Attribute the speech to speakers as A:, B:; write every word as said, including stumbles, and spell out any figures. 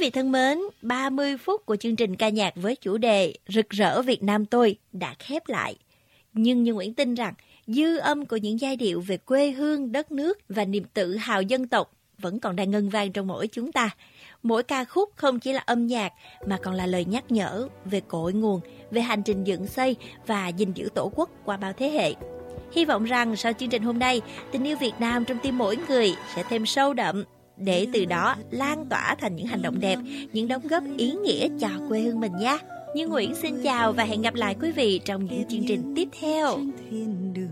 A: vị thân mến, ba mươi phút của chương trình ca nhạc với chủ đề Rực rỡ Việt Nam tôi đã khép lại. Nhưng Như Nguyễn tin rằng dư âm của những giai điệu về quê hương, đất nước và niềm tự hào dân tộc vẫn còn đang ngân vang trong mỗi chúng ta. Mỗi ca khúc không chỉ là âm nhạc mà còn là lời nhắc nhở về cội nguồn, về hành trình dựng xây và gìn giữ tổ quốc qua bao thế hệ. Hy vọng rằng sau chương trình hôm nay, tình yêu Việt Nam trong tim mỗi người sẽ thêm sâu đậm, để từ đó lan tỏa thành những hành động đẹp, những đóng góp ý nghĩa cho quê hương mình nhé. Như Nguyễn xin chào và hẹn gặp lại quý vị trong những chương trình tiếp theo.